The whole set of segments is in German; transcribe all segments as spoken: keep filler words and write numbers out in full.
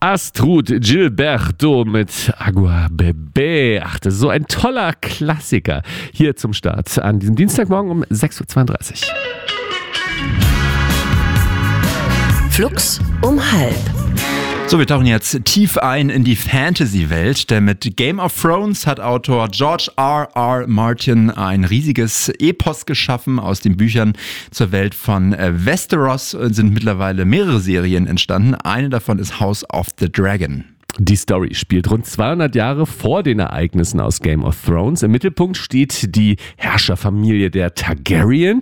Astrud Gilberto mit Agua Bebé. Ach, das ist so ein toller Klassiker. Hier zum Start an diesem Dienstagmorgen um sechs Uhr zweiunddreißig. Flux um halb. So, wir tauchen jetzt tief ein in die Fantasy-Welt, denn mit Game of Thrones hat Autor George R R. Martin ein riesiges Epos geschaffen. Aus den Büchern zur Welt von Westeros sind mittlerweile mehrere Serien entstanden. Eine davon ist House of the Dragon. Die Story spielt rund zweihundert Jahre vor den Ereignissen aus Game of Thrones. Im Mittelpunkt steht die Herrscherfamilie der Targaryen.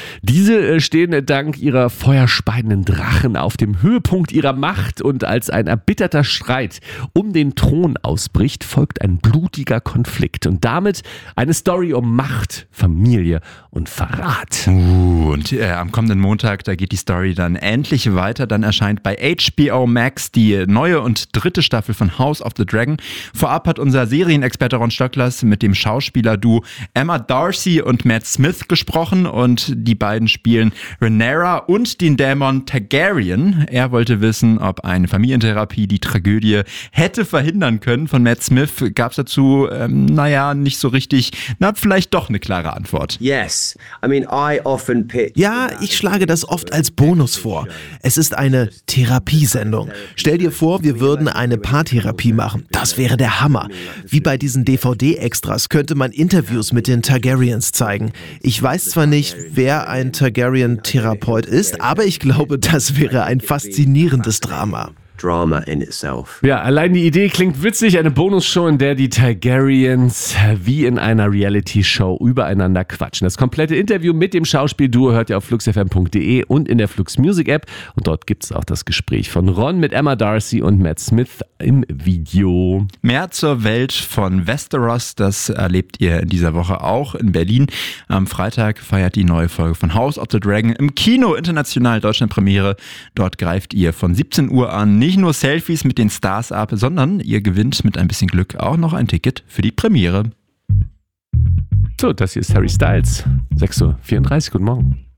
Diese stehen dank ihrer feuerspeienden Drachen auf dem Höhepunkt ihrer Macht, und als ein erbitterter Streit um den Thron ausbricht, folgt ein blutiger Konflikt und damit eine Story um Macht, Familie und Verrat. Uh, und äh, am kommenden Montag, da geht die Story dann endlich weiter. Dann erscheint bei H B O Max die neue und dritte Staffel von House of the Dragon. Vorab hat unser Serienexperte Ron Stöckers mit dem Schauspieler-Duo Emma Darcy und Matt Smith gesprochen, und die beiden spielen Rhaenyra und den Dämon Targaryen. Er wollte wissen, ob eine Familientherapie die Tragödie hätte verhindern können. Von Matt Smith gab es dazu, ähm, naja, nicht so richtig, na, vielleicht doch eine klare Antwort. Yes, I mean, I often pitch. Ja, ich schlage das oft als Bonus vor. Es ist eine Therapiesendung. Stell dir vor, wir würden eine Paartherapie machen. Das wäre der Hammer. Wie bei diesen D V D-Extras könnte man Interviews mit den Targaryens zeigen. Ich weiß zwar nicht, wer ein Targaryen-Therapeut ist, aber ich glaube, das wäre ein faszinierendes Drama. Drama in itself. Ja, allein die Idee klingt witzig. Eine Bonusshow, in der die Targaryens wie in einer Reality-Show übereinander quatschen. Das komplette Interview mit dem Schauspielduo hört ihr auf flux f m punkt d e und in der Flux Music App. Und dort gibt es auch das Gespräch von Ron mit Emma Darcy und Matt Smith im Video. Mehr zur Welt von Westeros, das erlebt ihr in dieser Woche auch in Berlin. Am Freitag feiert die neue Folge von House of the Dragon im Kino international Deutschland-Premiere. Dort greift ihr von siebzehn Uhr an nicht nur Selfies mit den Stars ab, sondern ihr gewinnt mit ein bisschen Glück auch noch ein Ticket für die Premiere. So, das hier ist Harry Styles. sechs Uhr vierunddreißig, guten Morgen.